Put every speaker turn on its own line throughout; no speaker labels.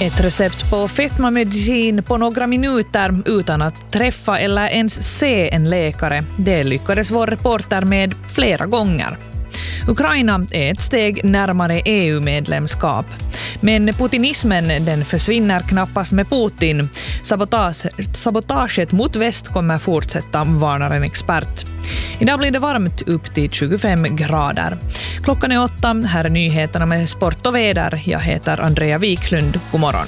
Ett recept på fetmamedicin på några minuter utan att träffa eller ens se en läkare. Det lyckades vår reporter med flera gånger. Ukraina är ett steg närmare EU-medlemskap. Men putinismen den försvinner knappast med Putin. Sabotaget mot väst kommer fortsätta, varnar en expert. Idag blir det varmt upp till 25 grader. Klockan är 8, här är nyheterna med sport och väder. Jag heter Andrea Wiklund, god morgon.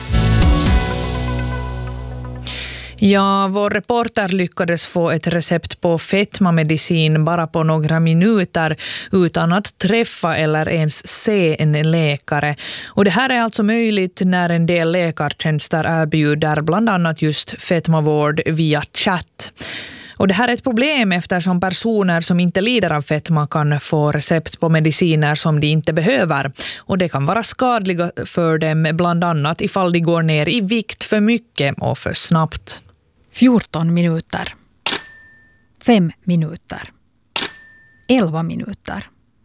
Ja, vår reporter lyckades få ett recept på fetmamedicin bara på några minuter utan att träffa eller ens se en läkare. Och det här är alltså möjligt när en del läkartjänster erbjuder bland annat just fetmavård via chatt. Och det här är ett problem eftersom personer som inte lider av fetma kan få recept på mediciner som de inte behöver. Och det kan vara skadliga för dem bland annat ifall de går ner i vikt för mycket och för snabbt.
14 minuter. 5 minuter. 11 minuter.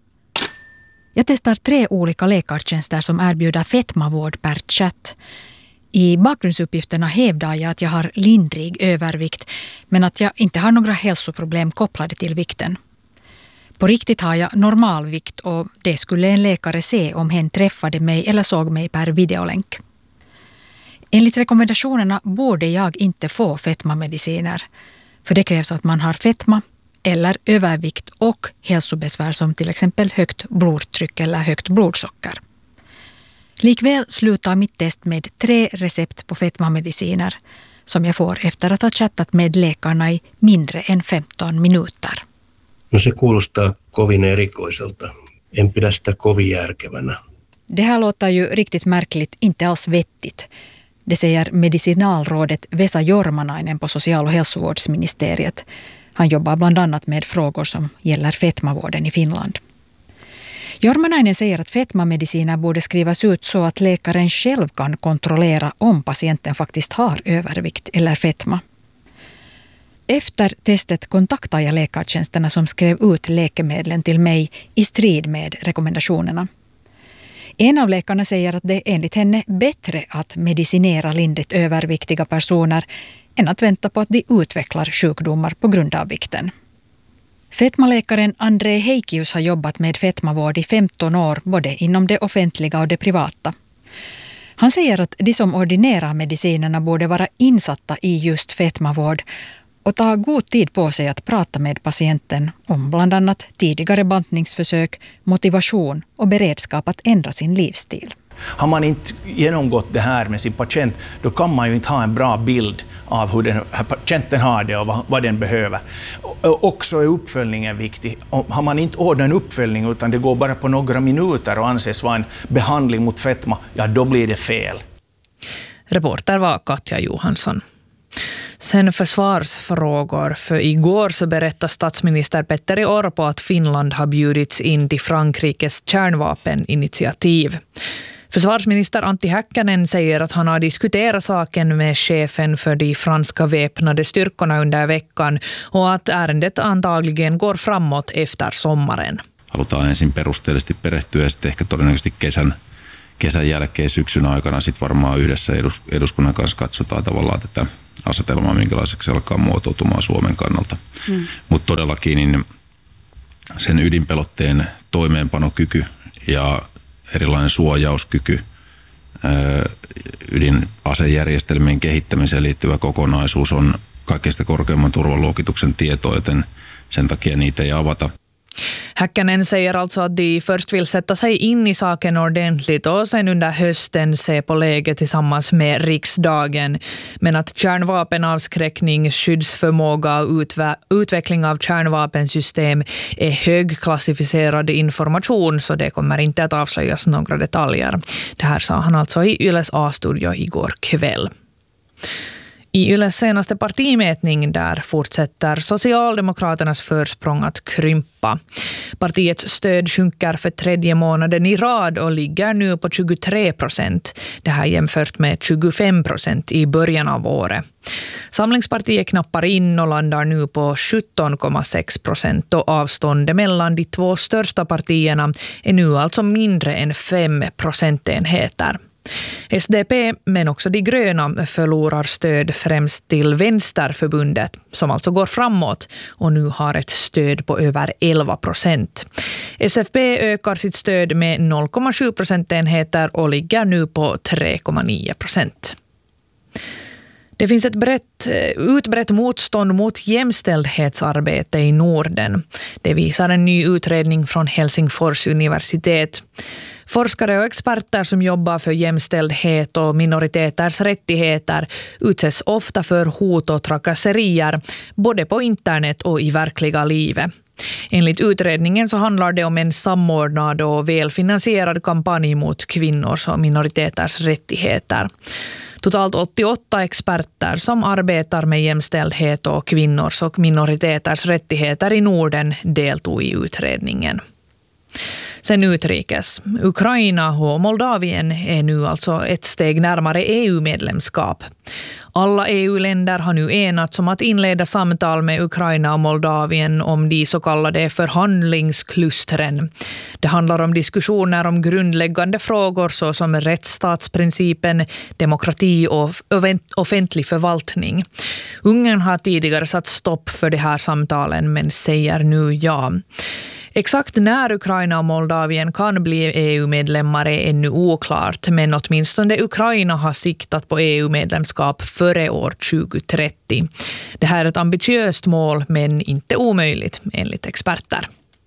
Jag testar 3 olika läkartjänster som erbjuder fetmavård per chatt. I bakgrundsuppgifterna hävdar jag att jag har lindrig övervikt men att jag inte har några hälsoproblem kopplade till vikten. På riktigt har jag normalvikt och det skulle en läkare se om hen träffade mig eller såg mig per videolänk. Enligt rekommendationerna borde jag inte få fetmamediciner, för det krävs att man har fetma eller övervikt och hälsobesvär som till exempel högt blodtryck eller högt blodsocker. Likväl slutar mitt test med 3 recept på fetmamediciner som jag får efter att ha chattat med läkarna i mindre än 15 minuter.
No se kuulostaa kovin erikoiselta. En pidä sitä kovin järkevänä.
Det här låter ju riktigt märkligt, inte alls vettigt. Det säger medicinalrådet Vesa Jormanainen på social- och hälsovårdsministeriet. Han jobbar bland annat med frågor som gäller fetmavården i Finland. Jormanainen säger att fetmamediciner borde skrivas ut så att läkaren själv kan kontrollera om patienten faktiskt har övervikt eller fetma. Efter testet kontaktade jag läkartjänsterna som skrev ut läkemedlen till mig i strid med rekommendationerna. En av läkarna säger att det är enligt henne bättre att medicinera lindrigt överviktiga personer än att vänta på att de utvecklar sjukdomar på grund av vikten. Fetmaläkaren André Heikius har jobbat med fetmavård i 15 år både inom det offentliga och det privata. Han säger att de som ordinerar medicinerna borde vara insatta i just fetmavård och ta god tid på sig att prata med patienten om bland annat tidigare bantningsförsök, motivation och beredskap att ändra sin livsstil.
Har man inte genomgått det här med sin patient, då kan man ju inte ha en bra bild av hur den här patienten har det och vad den behöver. Också är uppföljningen viktig. Har man inte ordnat en uppföljning utan det går bara på några minuter och anses vara en behandling mot fetma, ja då blir det fel.
Reporter var Katja Johansson. Sen försvarsfrågor, för igår så berättade statsminister Petteri Orpo att Finland har bjudits in till Frankrikes kärnvapeninitiativ. Försvarsminister Antti Häkkänen säger att han har diskuterat saken med chefen för de franska väpnade styrkorna under veckan och att ärendet antagligen går framåt efter sommaren.
Halutaan ensin perusteellisesti perehtyä ja sitten ehkä todennäköisesti kesän jälkeen syksyn aikana sitten varmaan yhdessä eduskunnan kanssa katsotaan tavallaan tätä asetelmaa, minkälaiseksi alkaa muotoutumaan Suomen kannalta. Mutta todellakin niin sen ydinpelotteen toimeenpanokyky ja erilainen suojauskyky, ydinasejärjestelmien kehittämiseen liittyvä kokonaisuus on kaikkein korkeimman turvaluokituksen tieto, joten sen takia niitä ei avata.
Häkkänen säger alltså att de först vill sätta sig in i saken ordentligt och sen under hösten se på läget tillsammans med riksdagen. Men att kärnvapenavskräckning, skyddsförmåga och utveckling av kärnvapensystem är högklassificerad information, så det kommer inte att avslöjas några detaljer. Det här sa han alltså i Yles A-studio igår kväll. I Yles senaste partimätning där fortsätter Socialdemokraternas försprång att krympa. Partiets stöd sjunker för 3:e månaden i rad och ligger nu på 23%. Det här jämfört med 25% i början av året. Samlingspartiet knappar in och landar nu på 17,6% och avståndet mellan de 2 största partierna är nu alltså mindre än 5 procentenheter. SDP men också de gröna förlorar stöd främst till Vänsterförbundet som alltså går framåt och nu har ett stöd på över 11%. SFP ökar sitt stöd med 0,7 procentenheter och ligger nu på 3,9%. Det finns ett utbrett motstånd mot jämställdhetsarbete i Norden. Det visar en ny utredning från Helsingfors universitet. Forskare och experter som jobbar för jämställdhet och minoriteters rättigheter utsätts ofta för hot och trakasserier, både på internet och i verkliga livet. Enligt utredningen så handlar det om en samordnad och välfinansierad kampanj mot kvinnors och minoriteters rättigheter. Totalt 88 experter som arbetar med jämställdhet och kvinnors och minoriteters rättigheter i Norden deltog i utredningen. Sen utrikes. Ukraina och Moldavien är nu alltså ett steg närmare EU-medlemskap. Alla EU-länder har nu enats om att inleda samtal med Ukraina och Moldavien om de så kallade förhandlingsklustren. Det handlar om diskussioner om grundläggande frågor såsom rättsstatsprincipen, demokrati och offentlig förvaltning. Ungern har tidigare satt stopp för de här samtalen men säger nu ja. Exakt när Ukraina och Moldavien kan bli EU-medlemmar är ännu oklart, men åtminstone Ukraina har siktat på EU-medlemskap före år 2030. Det här är ett ambitiöst mål, men inte omöjligt, enligt experter.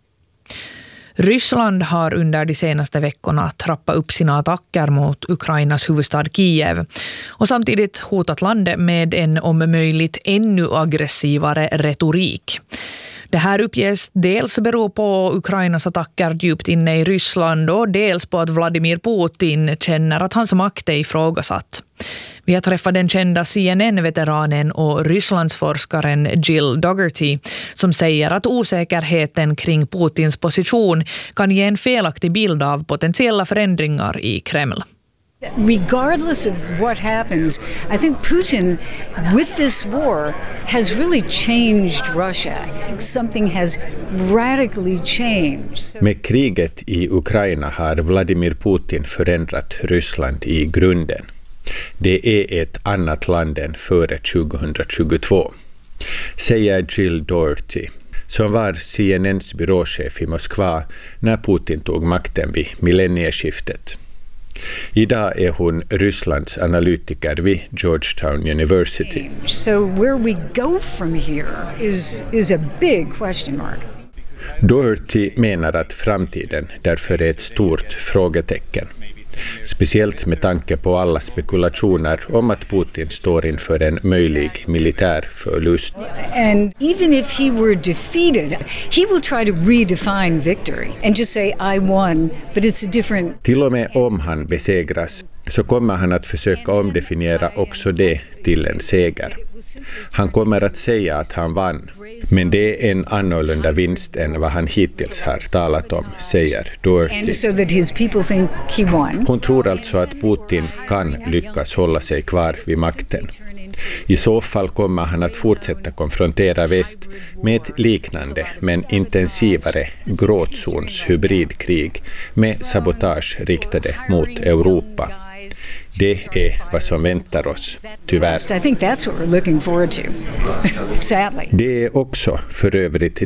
Ryssland har under de senaste veckorna trappat upp sina attacker mot Ukrainas huvudstad Kiev och samtidigt hotat landet med en om möjligt ännu aggressivare retorik. Det här uppges dels bero på Ukrainas attacker djupt inne i Ryssland och dels på att Vladimir Putin känner att hans makt är ifrågasatt. Vi har träffat den kända CNN-veteranen och Rysslandsforskaren Jill Dougherty som säger att osäkerheten kring Putins position kan ge en felaktig bild av potentiella förändringar i Kreml.
Regardless of what happens, I think Putin, with this war, has really changed Russia. Something has radically changed.
Med kriget i Ukraina har Vladimir Putin förändrat Ryssland i grunden. Det är ett annat land än före 2022, säger Jill Dougherty, som var CNNs byråchef i Moskva när Putin tog makten vid millennieskiftet. Idag är hon Rysslands analytiker vid Georgetown University.
So where we go from here is a big question mark.
Dougherty menar att framtiden därför är ett stort frågetecken. Speciellt med tanke på alla spekulationer om att Putin står inför en möjlig militär förlust.
And even if he were defeated, he will try to redefine victory and just say I won, but it's a different.
Till och med om han besegras så kommer han att försöka omdefiniera också det till en seger. Han kommer att säga att han vann, men det är en annorlunda vinst än vad han hittills har talat om, säger Dougherty. Hon tror alltså att Putin kan lyckas hålla sig kvar vid makten. I så fall kommer han att fortsätta konfrontera väst med ett liknande men intensivare gråtzons hybridkrig med sabotage riktade mot Europa. Det är vad som väntar oss, tyvärr.
I think that's what we're looking forward to. Sadly.
Det är också för övrigt